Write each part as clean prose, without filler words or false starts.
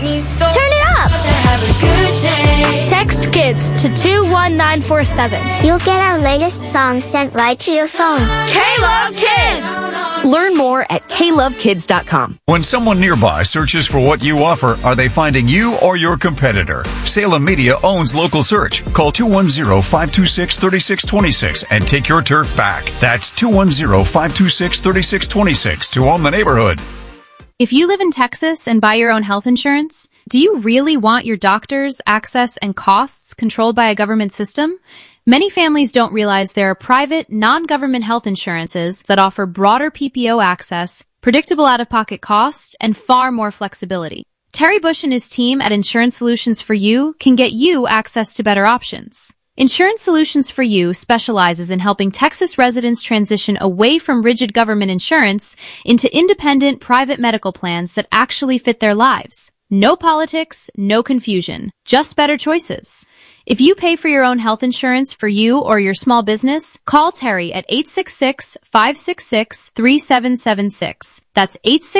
Turn it up! Text KIDS to 21947. You'll get our latest songs sent right to your phone. K-Love Kids! Learn more at KLoveKids.com. When someone nearby searches for what you offer, are they finding you or your competitor? Salem Media owns Local Search. Call 210-526-3626 and take your turf back. That's 210-526-3626 to own the neighborhood. If you live in Texas and buy your own health insurance, do you really want your doctors, access, and costs controlled by a government system? Many families don't realize there are private, non-government health insurances that offer broader PPO access, predictable out-of-pocket costs, and far more flexibility. Terry Bush and his team at Insurance Solutions for You can get you access to better options. Insurance Solutions for You specializes in helping Texas residents transition away from rigid government insurance into independent private medical plans that actually fit their lives. No politics, no confusion, just better choices. If you pay for your own health insurance for you or your small business, call Terry at 866-566-3776. That's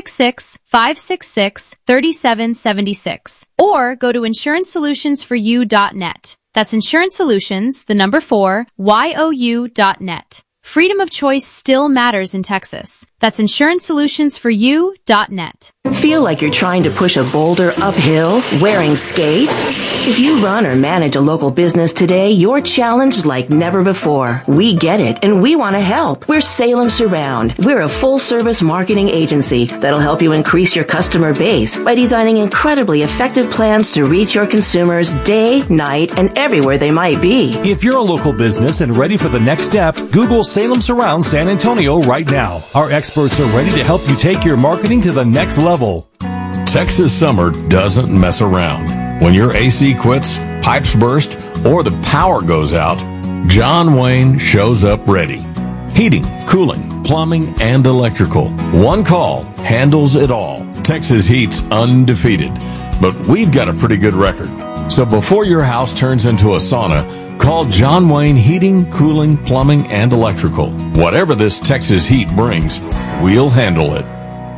866-566-3776. Or go to insurancesolutionsforyou.net. That's Insurance Solutions, the number 4, YOU.net. Freedom of choice still matters in Texas. That's insurancesolutionsforyou.net. Feel like you're trying to push a boulder uphill wearing skates? If you run or manage a local business today, you're challenged like never before. We get it, and we want to help. We're Salem Surround. We're a full-service marketing agency that'll help you increase your customer base by designing incredibly effective plans to reach your consumers day, night, and everywhere they might be. If you're a local business and ready for the next step, Google Salem Surround San Antonio right now. Our experts are ready to help you take your marketing to the next level. Texas summer doesn't mess around. When your AC quits, pipes burst, or the power goes out, John Wayne shows up ready. Heating, cooling, plumbing, and electrical. One call handles it all. Texas Heat's undefeated, but we've got a pretty good record. So before your house turns into a sauna, call John Wayne Heating, Cooling, Plumbing, and Electrical. Whatever this Texas heat brings, we'll handle it.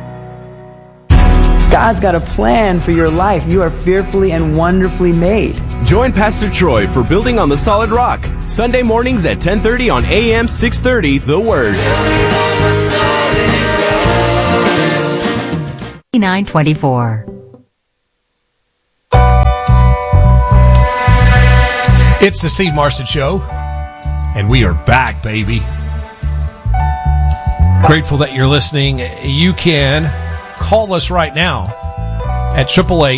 God's got a plan for your life. You are fearfully and wonderfully made. Join Pastor Troy for Building on the Solid Rock, Sunday mornings at 10:30 on AM 630, The Word. 924. It's the Steve Marston Show, and we are back, baby. Grateful that you're listening. You can call us right now at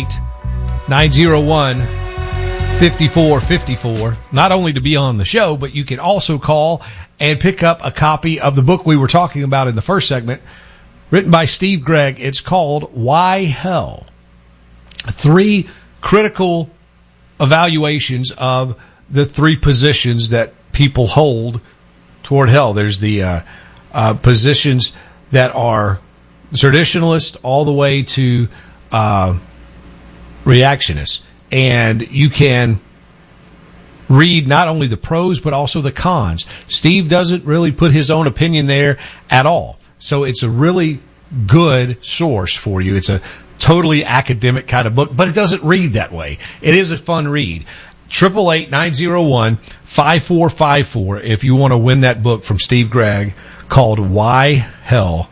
888-901-5454, not only to be on the show, but you can also call and pick up a copy of the book we were talking about in the first segment, written by Steve Gregg. It's called Why Hell? 3 critical evaluations of the 3 positions that people hold toward hell. There's the positions that are traditionalist all the way to reactionist. And you can read not only the pros, but also the cons. Steve doesn't really put his own opinion there at all. So it's a really good source for you. It's a totally academic kind of book, but it doesn't read that way. It is a fun read. 888-901-5454 if you want to win that book from Steve Gregg called Why Hell?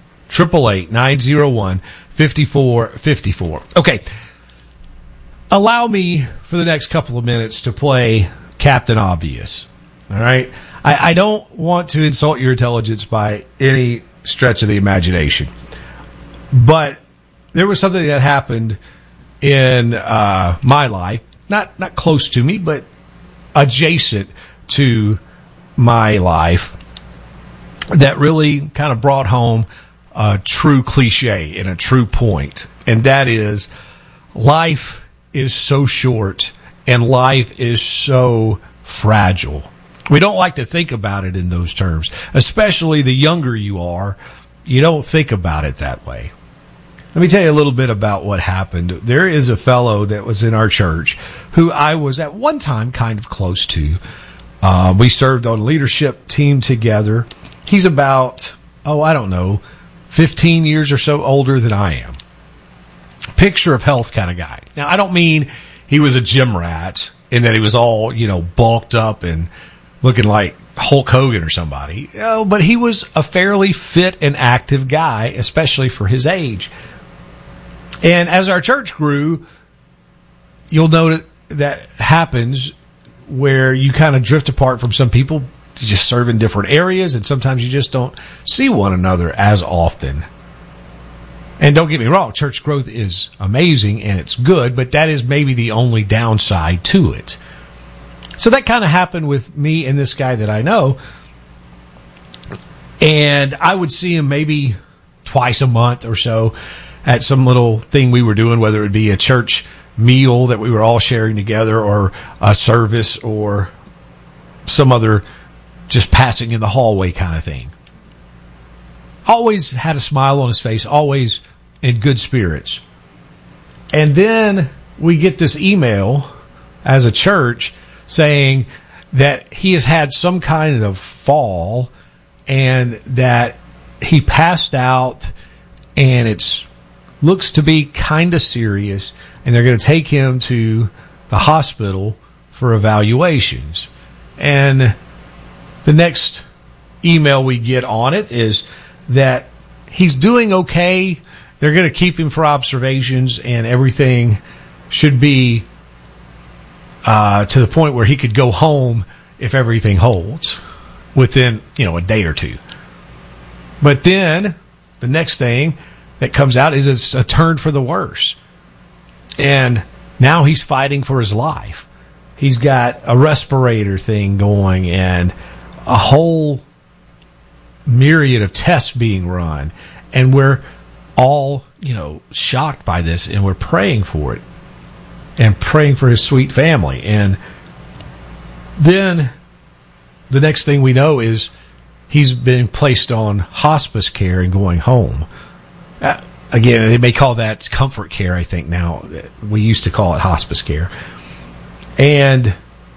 888-901-5454. Okay. Allow me for the next couple of minutes to play Captain Obvious. All right? I don't want to insult your intelligence by any stretch of the imagination. But there was something that happened in my life, not close to me, but adjacent to my life, that really kind of brought home a true cliche and a true point. And that is, life is so short and life is so fragile. We don't like to think about it in those terms, especially the younger you are. You don't think about it that way. Let me tell you a little bit about what happened. There is a fellow that was in our church who I was at one time kind of close to. We served on a leadership team together. He's about, 15 years or so older than I am. picture of health kind of guy. Now, I don't mean he was a gym rat in that he was all, bulked up and looking like Hulk Hogan or somebody. But he was a fairly fit and active guy, especially for his age. And as our church grew, you'll note that happens where you kind of drift apart from some people to just serve in different areas, and sometimes you just don't see one another as often. And don't get me wrong, church growth is amazing and it's good, but that is maybe the only downside to it. So that kind of happened with me and this guy that I know. And I would see him maybe twice a month or so at some little thing we were doing, whether it be a church meal that we were all sharing together or a service or some other just passing in the hallway kind of thing. Always had a smile on his face, always in good spirits. And then we get this email as a church saying that he has had some kind of fall and that he passed out and it looks to be kind of serious, and they're going to take him to the hospital for evaluations. And the next email we get on it is that he's doing okay. They're going to keep him for observations, and everything should be to the point where he could go home if everything holds within, a day or two. But then the next thing that comes out is it's a turn for the worse. And now he's fighting for his life. He's got a respirator thing going and a whole myriad of tests being run. And we're all, shocked by this, and we're praying for it and praying for his sweet family. And then the next thing we know is he's been placed on hospice care and going home. Again, they may call that comfort care, I think now. We used to call it hospice care. And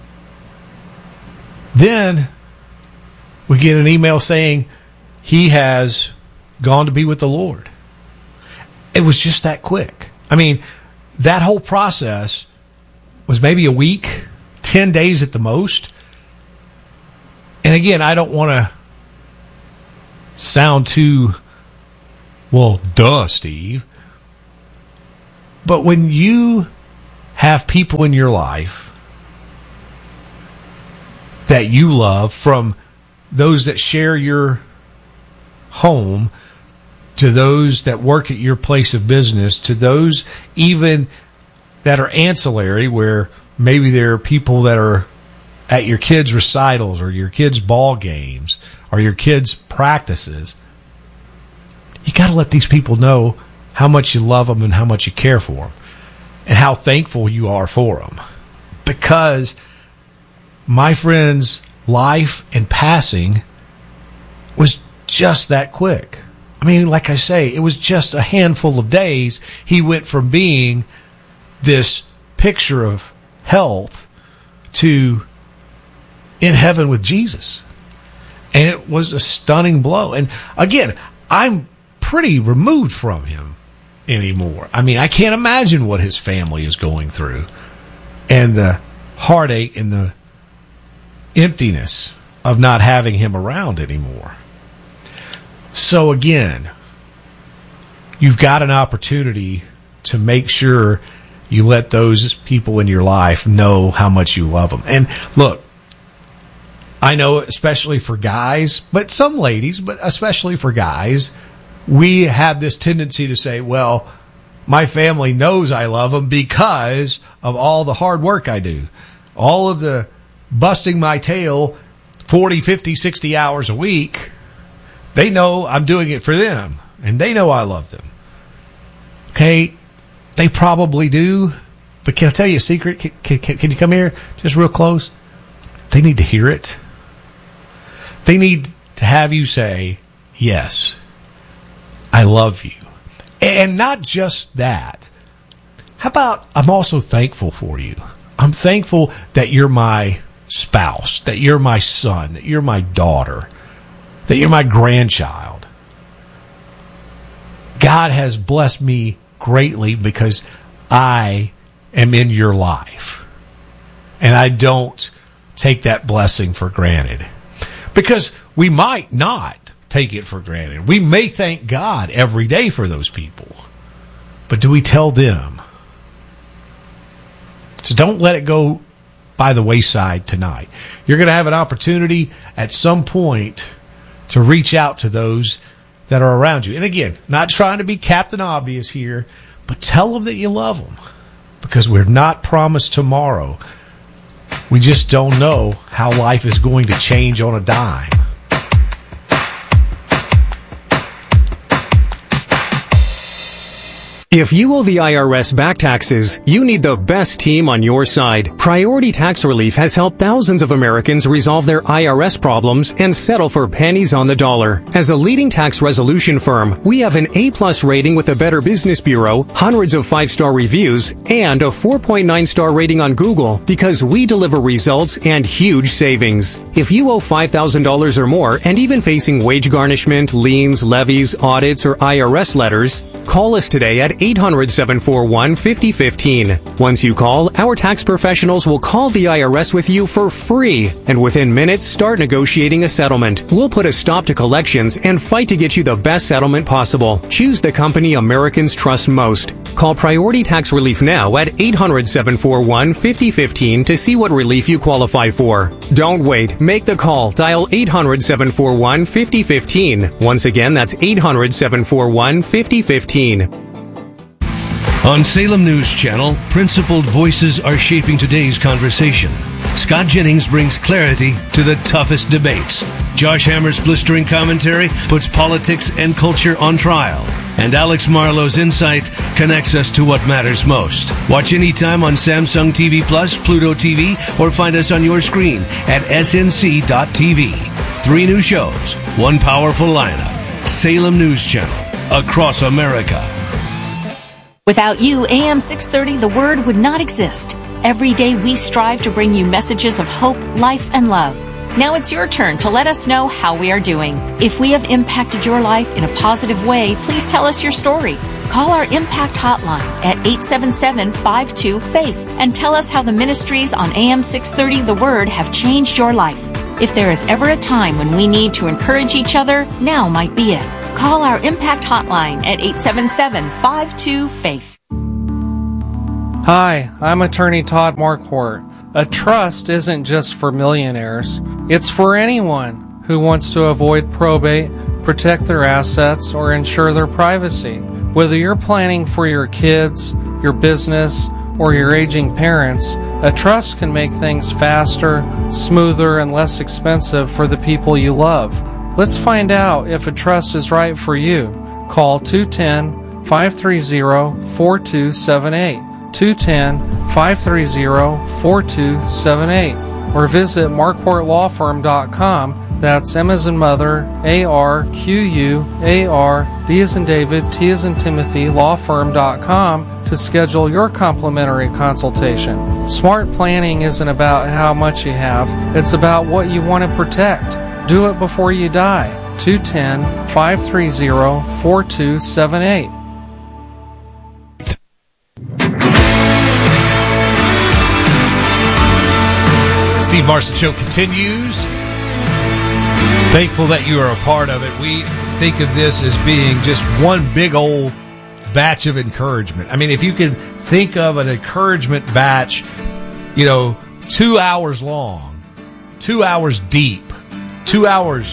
then we get an email saying he has gone to be with the Lord. It was just that quick. I mean, that whole process was maybe a week, 10 days at the most. And again, I don't want to sound too, well, duh, Steve. But when you have people in your life that you love, from those that share your home to those that work at your place of business, to those even that are ancillary, where maybe there are people that are at your kids' recitals or your kids' ball games or your kids' practices, you got to let these people know how much you love them and how much you care for them and how thankful you are for them. Because my friend's life and passing was just that quick. I mean, like I say, it was just a handful of days. He went from being this picture of health to in heaven with Jesus. And it was a stunning blow. And again, I'm pretty removed from him anymore. I mean, I can't imagine what his family is going through and the heartache and the emptiness of not having him around anymore. So again, you've got an opportunity to make sure you let those people in your life know how much you love them. And look, I know especially for guys, but some ladies, but especially for guys, we have this tendency to say, well, my family knows I love them because of all the hard work I do. All of the busting my tail 40, 50, 60 hours a week. They know I'm doing it for them, and they know I love them. Okay, they probably do, but can I tell you a secret? Can you come here just real close? They need to hear it. They need to have you say, yes, I love you. And not just that. How about, I'm also thankful for you. I'm thankful that you're my spouse, that you're my son, that you're my daughter, that you're my grandchild. God has blessed me greatly because I am in your life. And I don't take that blessing for granted. Because we might not take it for granted. We may thank God every day for those people. But do we tell them? So don't let it go by the wayside tonight. You're going to have an opportunity at some point to reach out to those that are around you. And again, not trying to be Captain Obvious here, but tell them that you love them. Because we're not promised tomorrow. We just don't know how life is going to change on a dime. If you owe the IRS back taxes, you need the best team on your side. Priority Tax Relief has helped thousands of Americans resolve their IRS problems and settle for pennies on the dollar. As a leading tax resolution firm, we have an A+ rating with the Better Business Bureau, hundreds of 5-star reviews, and a 4.9-star rating on Google because we deliver results and huge savings. If you owe $5,000 or more and even facing wage garnishment, liens, levies, audits, or IRS letters, call us today at 800-741-5015. Once you call, our tax professionals will call the IRS with you for free, and within minutes start negotiating a settlement. We'll put a stop to collections and fight to get you the best settlement possible. Choose the company Americans trust most. Call Priority Tax Relief now at 800-741-5015 to see what relief you qualify for. Don't wait. Make the call. Dial 800-741-5015. Once again, that's 800-741-5015. On Salem News Channel, principled voices are shaping today's conversation. Scott Jennings brings clarity to the toughest debates. Josh Hammer's blistering commentary puts politics and culture on trial. And Alex Marlowe's insight connects us to what matters most. Watch anytime on Samsung TV Plus, Pluto TV, or find us on your screen at snc.tv. 3 new shows, 1 powerful lineup. Salem News Channel, across America. Without you, AM 630, The Word would not exist. Every day we strive to bring you messages of hope, life, and love. Now it's your turn to let us know how we are doing. If we have impacted your life in a positive way, please tell us your story. Call our Impact Hotline at 877-52-FAITH and tell us how the ministries on AM 630, The Word, have changed your life. If there is ever a time when we need to encourage each other, now might be it. Call our Impact Hotline at 877-52-FAITH. Hi, I'm attorney Todd Marquardt. A trust isn't just for millionaires. It's for anyone who wants to avoid probate, protect their assets, or ensure their privacy. Whether you're planning for your kids, your business, or your aging parents, a trust can make things faster, smoother, and less expensive for the people you love. Let's find out if a trust is right for you. Call 210-530-4278. 210-530-4278. Or visit marquartlawfirm.com. That's M as in mother, A-R-Q-U-A-R, D as in David, T as in Timothy, lawfirm.com to schedule your complimentary consultation. Smart planning isn't about how much you have, it's about what you want to protect. Do it before you die. 210-530-4278. Steve Marston Show continues. Thankful that you are a part of it. We think of this as being just one big old batch of encouragement. I mean, if you can think of an encouragement batch, 2 hours long, 2 hours deep, 2 hours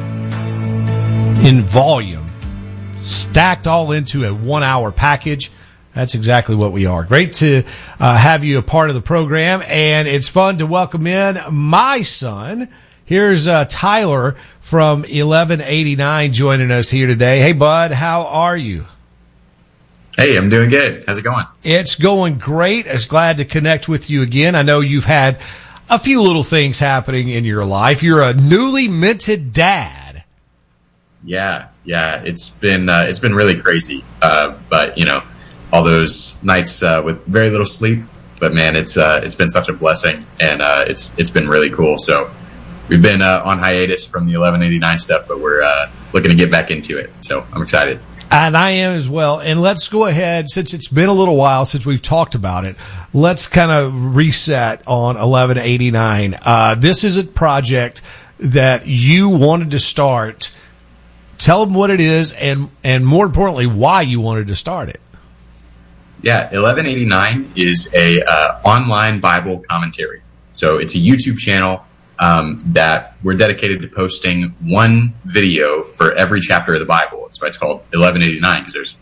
in volume, stacked all into a 1 hour package. That's exactly what we are. Great to have you a part of the program, and it's fun to welcome in my son. Here's Tyler from 1189 joining us here today. Hey, bud, how are you? Hey, I'm doing good. How's it going? It's going great. I'm glad to connect with you again. I know you've had a few little things happening in your life. You're a newly minted dad. Yeah. It's been really crazy. But all those nights with very little sleep. But man, it's been such a blessing, and it's been really cool. So we've been on hiatus from the 1189 stuff, but we're looking to get back into it. So I'm excited. And I am as well. And let's go ahead, since it's been a little while since we've talked about it, let's kind of reset on 1189. This is a project that you wanted to start. Tell them what it is, and more importantly, why you wanted to start it. Yeah, 1189 is a online Bible commentary. So it's a YouTube channel that we're dedicated to posting one video for every chapter of the Bible. That's why it's called 1189, because there's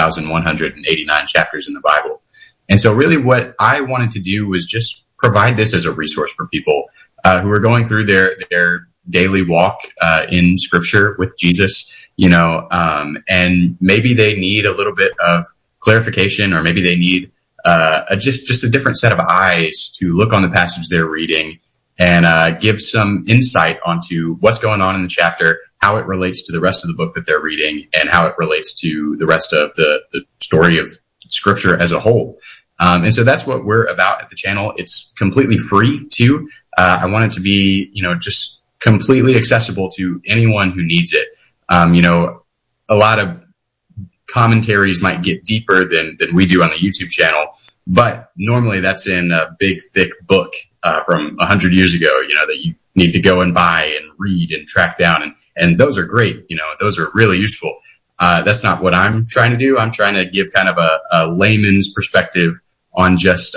1,189 chapters in the Bible. And so really what I wanted to do was just provide this as a resource for people who are going through their daily walk in Scripture with Jesus, and maybe they need a little bit of clarification, or maybe they need just a different set of eyes to look on the passage they're reading and give some insight onto what's going on in the chapter, how it relates to the rest of the book that they're reading, and how it relates to the rest of the story of Scripture as a whole. And so that's what we're about at the channel. It's completely free too. I want it to be, just completely accessible to anyone who needs it. A lot of commentaries might get deeper than we do on the YouTube channel, but normally that's in a big, thick book from 100 years ago, that you need to go and buy and read and track down. And those are great. Those are really useful. That's not what I'm trying to do. I'm trying to give kind of a layman's perspective on just,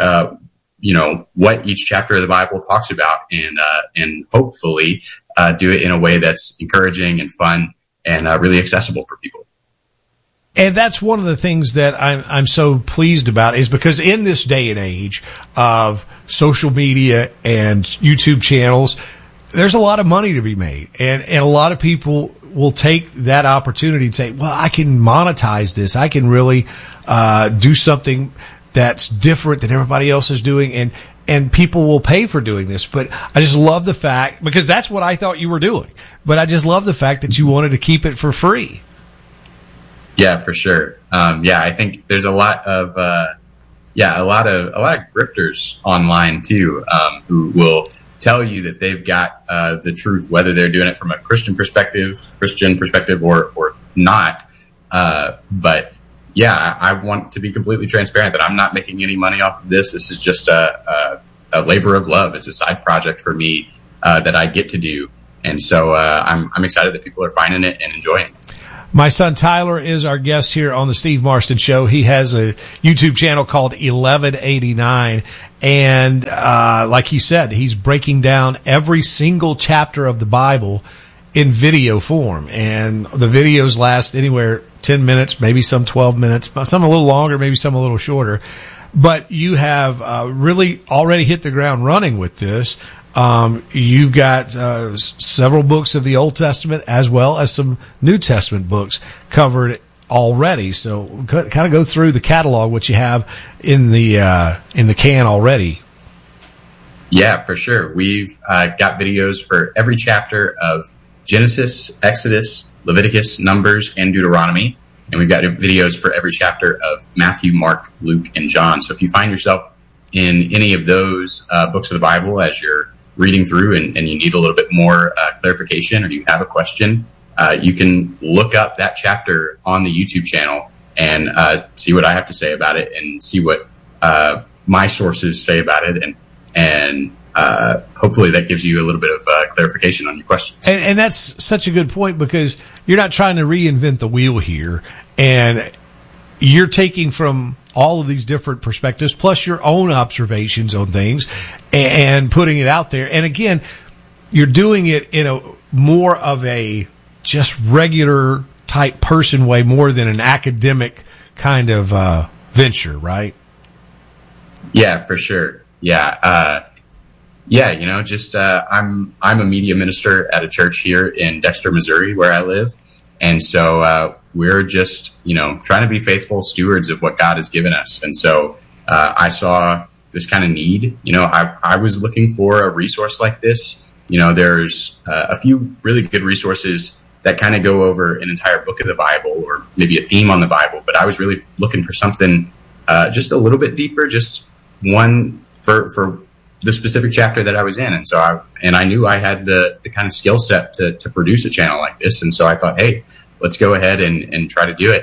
what each chapter of the Bible talks about, and hopefully do it in a way that's encouraging and fun and really accessible for people. And that's one of the things that I'm so pleased about, is because in this day and age of social media and YouTube channels, there's a lot of money to be made. And a lot of people will take that opportunity to say, well, I can monetize this. I can really do something that's different than everybody else is doing. And people will pay for doing this. But I just love the fact, because that's what I thought you were doing. But I just love the fact that you wanted to keep it for free. Yeah, for sure. I think there's a lot of grifters online too, who will tell you that they've got the truth, whether they're doing it from a Christian perspective or not. But yeah, I want to be completely transparent that I'm not making any money off of this. This is just a labor of love. It's a side project for me that I get to do, and so I'm excited that people are finding it and enjoying it. My son Tyler is our guest here on the Steve Marston Show. He has a YouTube channel called 1189, and like he said, he's breaking down every single chapter of the Bible in video form, and the videos last anywhere 10 minutes, maybe some 12 minutes, some a little longer, maybe some a little shorter. But you have really already hit the ground running with this. You've got several books of the Old Testament as well as some New Testament books covered already. So kind of go through the catalog, what you have in the can already. Yeah, for sure. We've got videos for every chapter of Genesis, Exodus, Leviticus, Numbers, and Deuteronomy. And we've got videos for every chapter of Matthew, Mark, Luke, and John. So if you find yourself in any of those books of the Bible as you're reading through and you need a little bit more clarification, or you have a question, you can look up that chapter on the YouTube channel and see what I have to say about it, and see what my sources say about it, and hopefully that gives you a little bit of clarification on your questions. And that's such a good point, because you're not trying to reinvent the wheel here, and you're taking from all of these different perspectives, plus your own observations on things, and putting it out there. And again, you're doing it in a more of a just regular type person way, more than an academic kind of venture, right? Yeah, for sure. Yeah. I'm a media minister at a church here in Dexter, Missouri, where I live. And so we're just, trying to be faithful stewards of what God has given us. And so I saw this kind of need. I was looking for a resource like this. There's a few really good resources that kind of go over an entire book of the Bible, or maybe a theme on the Bible. But I was really looking for something just a little bit deeper, just one for the specific chapter that I was in. And so I knew I had the kind of skill set to produce a channel like this. And so I thought, hey, let's go ahead and try to do it.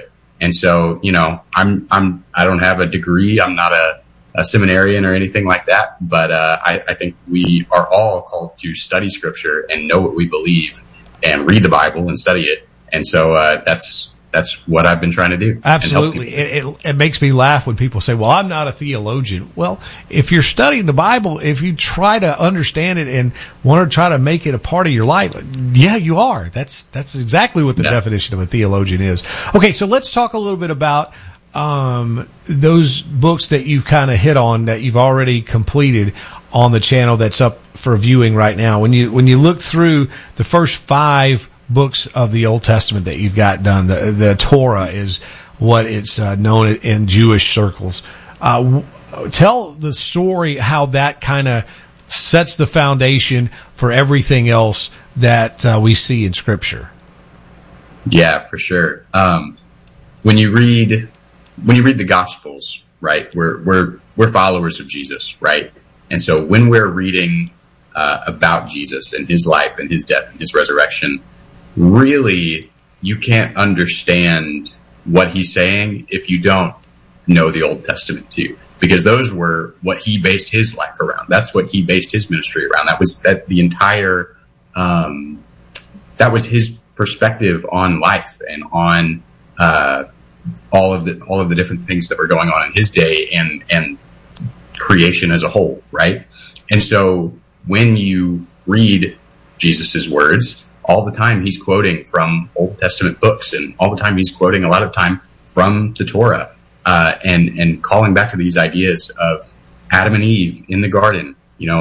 And so, I don't have a degree. I'm not a seminarian or anything like that, but I think we are all called to study Scripture and know what we believe and read the Bible and study it. And so that's what I've been trying to do. Absolutely. It makes me laugh when people say, well, I'm not a theologian. Well, if you're studying the Bible, if you try to understand it and want to try to make it a part of your life, yeah, you are. That's exactly what the definition of a theologian is. Okay, so let's talk a little bit about those books that you've kind of hit on that you've already completed on the channel that's up for viewing right now. When you look through the first 5 books of the Old Testament that you've got done, the Torah is what it's known in Jewish circles. Tell the story how that kind of sets the foundation for everything else that we see in Scripture. Yeah, for sure. When you read the Gospels, right, we're followers of Jesus, right? And so when we're reading about Jesus and his life and his death and his resurrection, really you can't understand what he's saying if you don't know the Old Testament too, because those were what he based his life around. That's what he based his ministry around. That was his perspective on life and on all of the different things that were going on in his day and creation as a whole, right? And so when you read Jesus's words, all the time he's quoting from Old Testament books, and all the time he's quoting a lot of time from the Torah, and calling back to these ideas of Adam and Eve in the garden,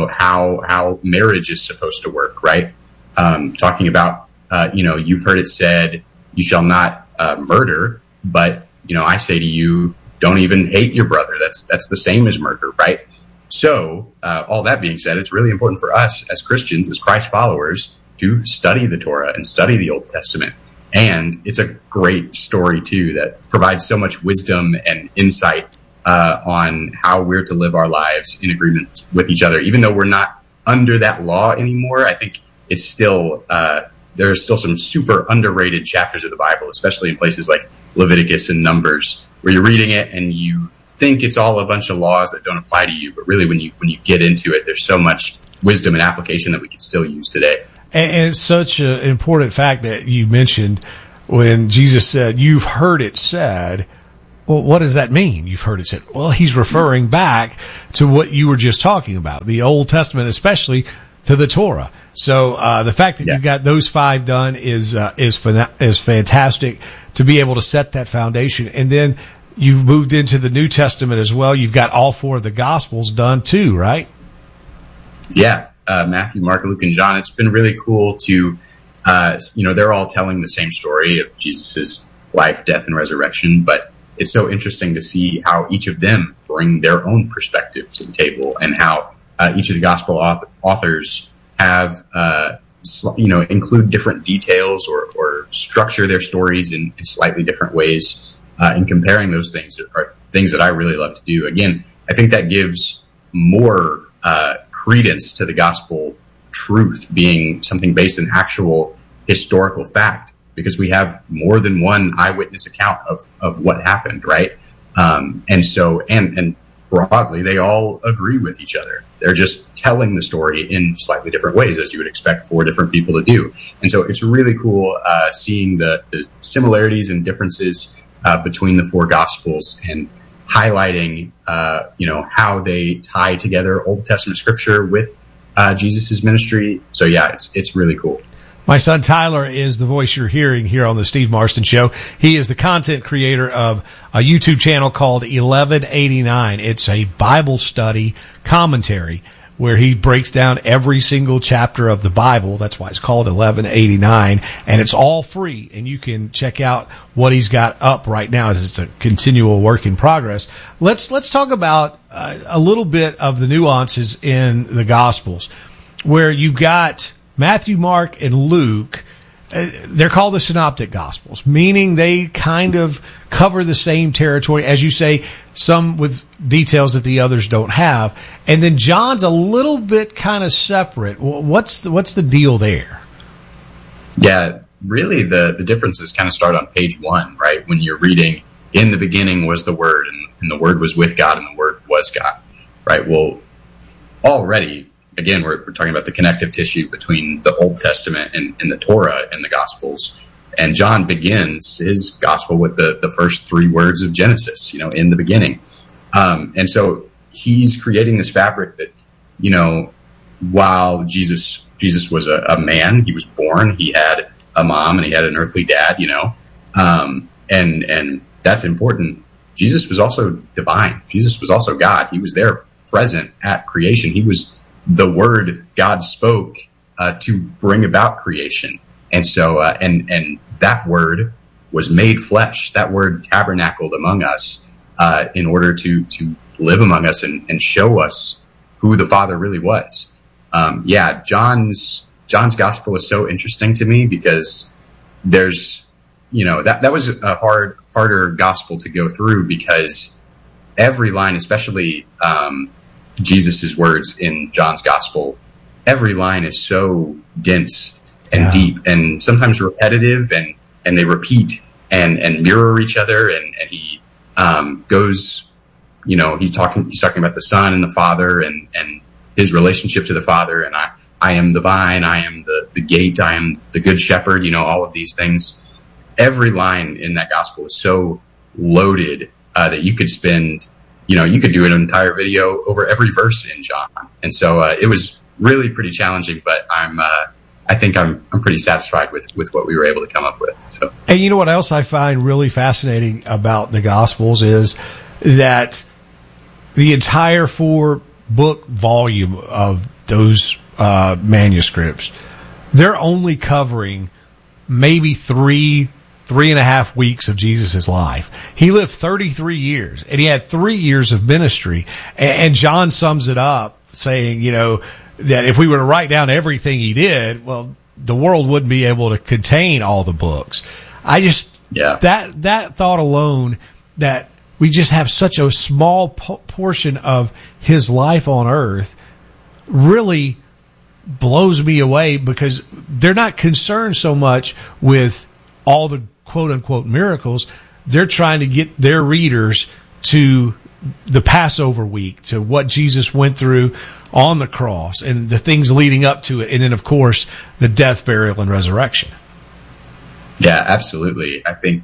how marriage is supposed to work, right? Talking about, you've heard it said, you shall not murder, but, I say to you, don't even hate your brother. That's the same as murder, right? So, all that being said, it's really important for us as Christians, as Christ followers, to study the Torah and study the Old Testament. And it's a great story, too, that provides so much wisdom and insight on how we're to live our lives in agreement with each other. Even though we're not under that law anymore, I think it's still there's still some super underrated chapters of the Bible, especially in places like Leviticus and Numbers, where you're reading it and you think it's all a bunch of laws that don't apply to you. But really, when you get into it, there's so much wisdom and application that we can still use today. And it's such an important fact that you mentioned when Jesus said, you've heard it said. Well, what does that mean? You've heard it said. Well, he's referring back to what you were just talking about, the Old Testament, especially to the Torah. So the fact that you've got those 5 done is fantastic to be able to set that foundation. And then you've moved into the New Testament as well. You've got all 4 of the Gospels done too, right? Yeah. Matthew, Mark, Luke, and John. It's been really cool to, they're all telling the same story of Jesus's life, death, and resurrection, but it's so interesting to see how each of them bring their own perspective to the table, and how each of the gospel authors have, include different details or structure their stories in slightly different ways. And comparing those things are things that I really love to do. Again, I think that gives more credence to the gospel truth being something based in actual historical fact, because we have more than one eyewitness account of what happened, right? And broadly, they all agree with each other. They're just telling the story in slightly different ways, as you would expect 4 different people to do. And so it's really cool seeing the similarities and differences between the 4 gospels, and highlighting, how they tie together Old Testament scripture with Jesus's ministry. So yeah, it's really cool. My son Tyler is the voice you're hearing here on the Steve Marston Show. He is the content creator of a YouTube channel called 1189. It's a Bible study commentary where he breaks down every single chapter of the Bible. That's why it's called 1189, and it's all free, and you can check out what he's got up right now, as it's a continual work in progress. Let's talk about a little bit of the nuances in the Gospels, where you've got Matthew, Mark, and Luke. They're called the Synoptic Gospels, meaning they kind of cover the same territory, as you say, some with details that the others don't have. And then John's a little bit kind of separate. What's the deal there? Yeah, really the differences kind of start on page 1, right? When you're reading in the beginning was the Word, and the Word was with God, and the Word was God, right? Well, already, again, we're talking about the connective tissue between the Old Testament and the Torah and the Gospels. And John begins his Gospel with the first 3 words of Genesis, in the beginning. And so he's creating this fabric that, while Jesus was a man, he was born, he had a mom and he had an earthly dad, and that's important. Jesus was also divine. Jesus was also God. He was there present at creation. He was the Word God spoke to bring about creation. And so, and that Word was made flesh. That Word tabernacled among us in order to live among us and show us who the Father really was. John's Gospel is so interesting to me because there's, that was a harder Gospel to go through, because every line, especially Jesus's words in John's Gospel, every line is so dense and deep and sometimes repetitive, and they repeat and mirror each other. And he goes, he's talking about the Son and the Father and his relationship to the Father. And I am the vine, I am the gate, I am the good shepherd, all of these things. Every line in that Gospel is so loaded that you could spend, you could do an entire video over every verse in John. And so it was really pretty challenging, but I think I'm pretty satisfied with what we were able to come up with. So, and you know what else I find really fascinating about the Gospels is that the entire 4-book volume of those manuscripts, they're only covering maybe 3.5 weeks of Jesus' life. He lived 33 years, and he had 3 years of ministry. And John sums it up saying, that if we were to write down everything he did, well, the world wouldn't be able to contain all the books. That thought alone, that we just have such a small portion of his life on earth, really blows me away, because they're not concerned so much with all the quote unquote miracles. They're trying to get their readers to the Passover week, to what Jesus went through on the cross and the things leading up to it. And then, of course, the death, burial, and resurrection. Yeah, absolutely. I think,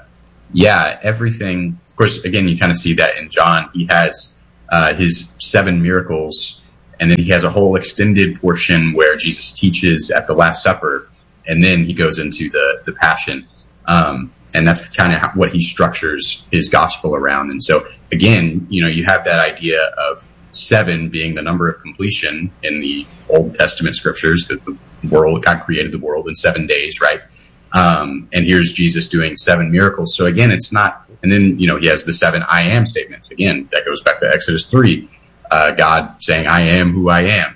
everything, of course, again, you kind of see that in John. He has his 7 miracles, and then he has a whole extended portion where Jesus teaches at the Last Supper, and then he goes into the Passion. And that's kind of what he structures his gospel around. And so, again, you have that idea of 7 being the number of completion in the Old Testament scriptures, that the world, God created the world in 7 days, right? And here's Jesus doing 7 miracles. So again, it's not, and then, he has the 7 I am statements. Again, that goes back to Exodus 3, God saying, I am who I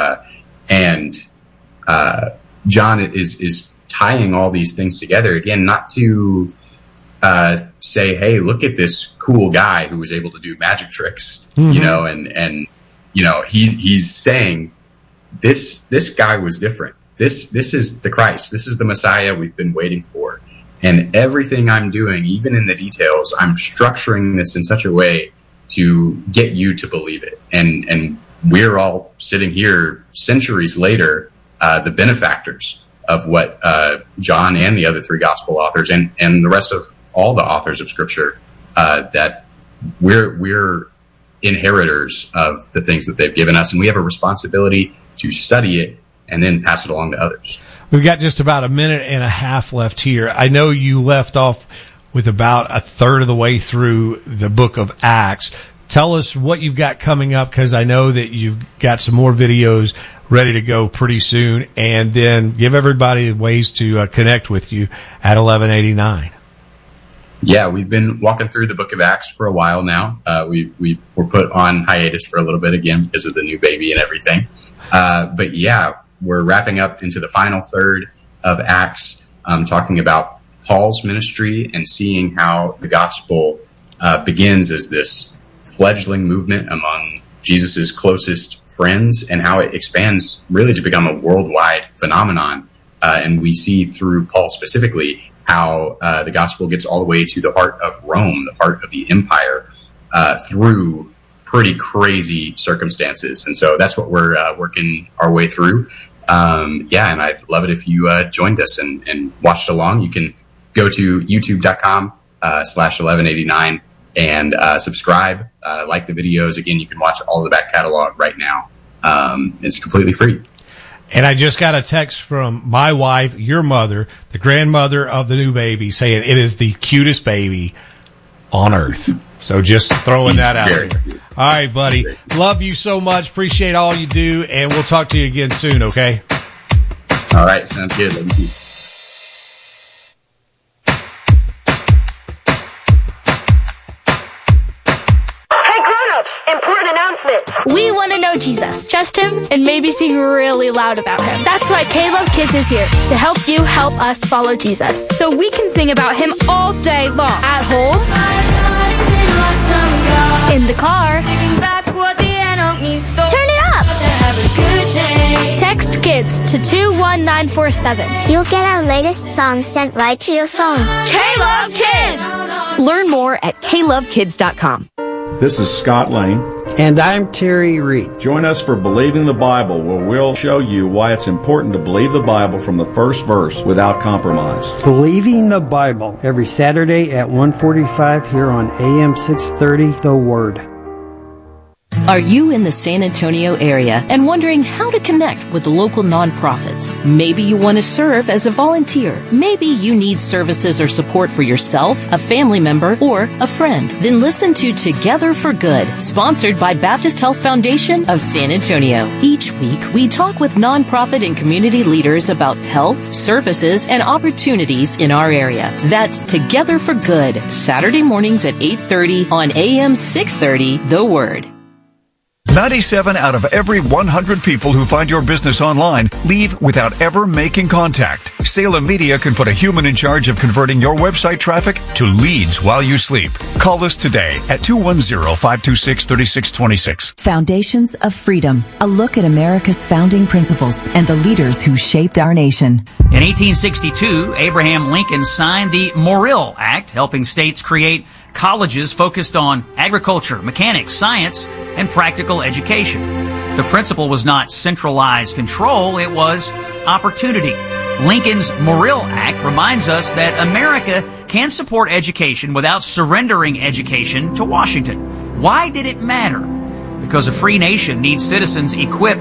am. John is tying all these things together, again, not to say, hey, look at this cool guy who was able to do magic tricks, and he's saying this guy was different. This is the Christ. This is the Messiah we've been waiting for. And everything I'm doing, even in the details, I'm structuring this in such a way to get you to believe it. And we're all sitting here centuries later, the benefactors of what John and the other 3 gospel authors and the rest of all the authors of Scripture, that we're inheritors of the things that they've given us, and we have a responsibility to study it and then pass it along to others. We've got just about a minute and a half left here. I know you left off with about a third of the way through the book of Acts. Tell us what you've got coming up, because I know that you've got some more videos ready to go pretty soon, and then give everybody ways to connect with you at 1189. Yeah, we've been walking through the book of Acts for a while now. We were put on hiatus for a little bit again because of the new baby and everything. But yeah, we're wrapping up into the final third of Acts, talking about Paul's ministry and seeing how the gospel begins as this fledgling movement among Jesus's closest friends, and how it expands really to become a worldwide phenomenon. And we see through Paul specifically how the gospel gets all the way to the heart of Rome, the heart of the empire, through pretty crazy circumstances. And so that's what we're working our way through. And I'd love it if you joined us and watched along. You can go to youtube.com/1189 and subscribe, like the videos. Again, you can watch all the back catalog right now. It's completely free. And I just got a text from my wife, your mother, the grandmother of the new baby, saying it is the cutest baby on earth. So just throwing that out there. All right, buddy. Love you so much. Appreciate all you do, and we'll talk to you again soon, okay? All right. Sounds good. Love you. Important announcement. We want to know Jesus, trust him, and maybe sing really loud about him. That's why K-Love Kids is here to help you help us follow Jesus, so we can sing about him all day long. At home, in the car, turn it up. Text KIDS to 21947. You'll get our latest songs sent right to your phone. K-Love Kids. Learn more at KLoveKids.com. This is Scott Lane. And I'm Terry Reed. Join us for Believing the Bible, where we'll show you why it's important to believe the Bible from the first verse without compromise. Believing the Bible, every Saturday at 1:45 here on AM 630, The Word. Are you in the San Antonio area and wondering how to connect with local nonprofits? Maybe you want to serve as a volunteer. Maybe you need services or support for yourself, a family member, or a friend. Then listen to Together for Good, sponsored by Baptist Health Foundation of San Antonio. Each week, we talk with nonprofit and community leaders about health, services, and opportunities in our area. That's Together for Good, Saturday mornings at 8:30 on AM 630, The Word. 97 out of every 100 people who find your business online leave without ever making contact. Salem Media can put a human in charge of converting your website traffic to leads while you sleep. Call us today at 210-526-3626. Foundations of Freedom, a look at America's founding principles and the leaders who shaped our nation. In 1862, Abraham Lincoln signed the Morrill Act, helping states create colleges focused on agriculture, mechanics, science, and practical education. The principle was not centralized control, it was opportunity. Lincoln's Morrill Act reminds us that America can support education without surrendering education to Washington. Why did it matter? Because a free nation needs citizens equipped